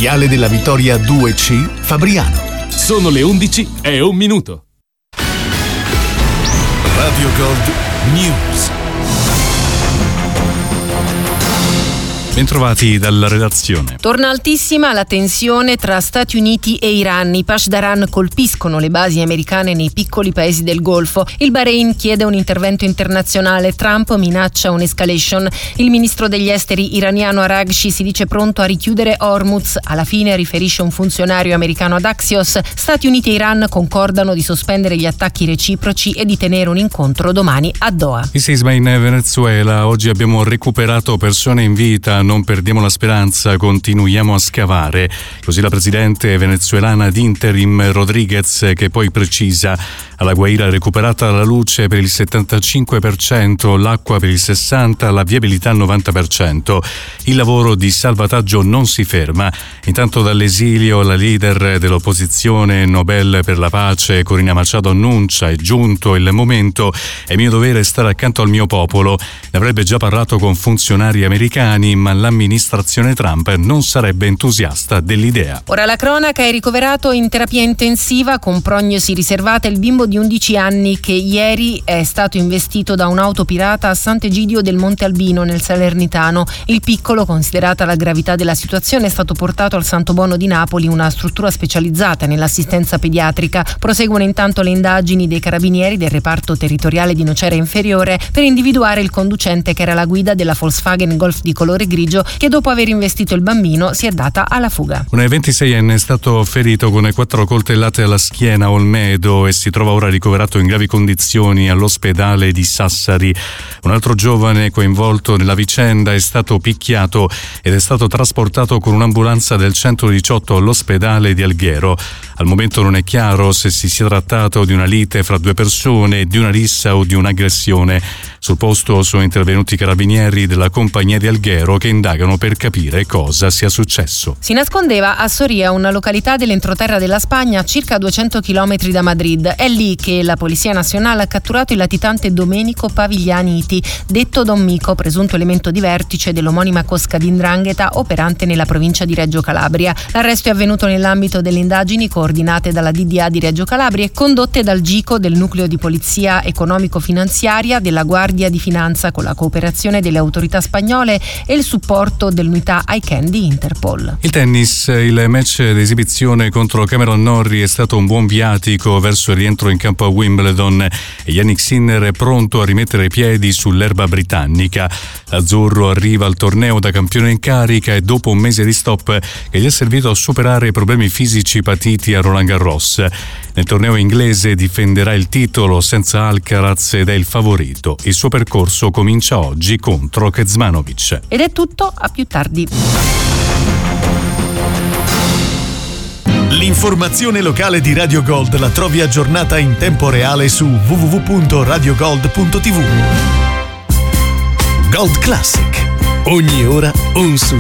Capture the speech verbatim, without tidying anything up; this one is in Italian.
Viale della Vittoria due C, Fabriano. Sono le undici e un minuto. Radio Gold News. Bentrovati dalla redazione. Torna altissima la tensione tra Stati Uniti e Iran. I Pasdaran colpiscono le basi americane nei piccoli paesi del Golfo. Il Bahrain chiede un intervento internazionale. Trump minaccia un'escalation. Il ministro degli esteri iraniano Araghchi si dice pronto a richiudere Hormuz. Alla fine, riferisce un funzionario americano ad Axios, Stati Uniti e Iran concordano di sospendere gli attacchi reciproci e di tenere un incontro domani a Doha. Il sisma in Venezuela. Oggi abbiamo recuperato persone in vita. Non perdiamo la speranza, continuiamo a scavare. Così la presidente venezuelana d'interim Rodriguez, che poi precisa: alla Guaira recuperata la luce per il settantacinque per cento, l'acqua per il sessanta per cento, la viabilità al novanta per cento. Il lavoro di salvataggio non si ferma. Intanto dall'esilio la leader dell'opposizione Nobel per la pace Corina Machado annuncia: è giunto il momento, è mio dovere stare accanto al mio popolo. Ne avrebbe già parlato con funzionari americani, ma l'amministrazione Trump non sarebbe entusiasta dell'idea. Ora la cronaca: è ricoverato in terapia intensiva con prognosi riservata il bimbo di undici anni che ieri è stato investito da un'auto pirata a Sant'Egidio del Monte Albino nel Salernitano. Il piccolo, considerata la gravità della situazione, è stato portato al Santo Bono di Napoli, una struttura specializzata nell'assistenza pediatrica. Proseguono intanto le indagini dei carabinieri del reparto territoriale di Nocera Inferiore per individuare il conducente che era alla guida della Volkswagen Golf di colore grigio, che dopo aver investito il bambino si è data alla fuga. Un ventiseienne è stato ferito con quattro coltellate alla schiena a Olmedo e si trova ora ricoverato in gravi condizioni all'ospedale di Sassari. Un altro giovane coinvolto nella vicenda è stato picchiato ed è stato trasportato con un'ambulanza del centodiciotto all'ospedale di Alghero. Al momento non è chiaro se si sia trattato di una lite fra due persone, di una rissa o di un'aggressione. Sul posto sono intervenuti i carabinieri della compagnia di Alghero che indagano per capire cosa sia successo. Si nascondeva a Soria, una località dell'entroterra della Spagna a circa duecento chilometri da Madrid. È lì che la Polizia Nazionale ha catturato il latitante Domenico Paviglianiti, detto Don Mico, presunto elemento di vertice dell'omonima cosca di 'ndrangheta operante nella provincia di Reggio Calabria. L'arresto è avvenuto nell'ambito delle indagini coordinate dalla D D A di Reggio Calabria e condotte dal GICO del Nucleo di Polizia Economico-Finanziaria della Guardia di Finanza, con la cooperazione delle autorità spagnole e il supporto dell'unità ICANN di Interpol. Il tennis, il match d'esibizione contro Cameron Norrie è stato un buon viatico verso il rientro in campo a Wimbledon e Jannik Sinner è pronto a rimettere i piedi sull'erba britannica. L'azzurro arriva al torneo da campione in carica e dopo un mese di stop che gli è servito a superare i problemi fisici patiti a Roland Garros. Nel torneo inglese difenderà il titolo senza Alcaraz ed è il favorito. Il suo percorso comincia oggi contro Kecmanovic. Ed è tutto, a più tardi. L'informazione locale di Radio Gold la trovi aggiornata in tempo reale su w w w punto radio gold punto t v. Gold Classic. Ogni ora un successo.